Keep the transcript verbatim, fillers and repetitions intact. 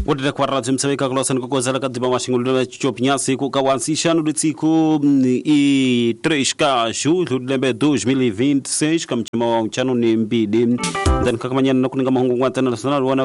Wadda kwa radio msawika kulosa niko za katiba mashingulio chopinyasi kukawansisha nuditiku i treshka shu tudembe dois mil e vinte e seis kamchima wa mchano ni mbidi then kakamanya na kuninga mahungu ngwata na sana wana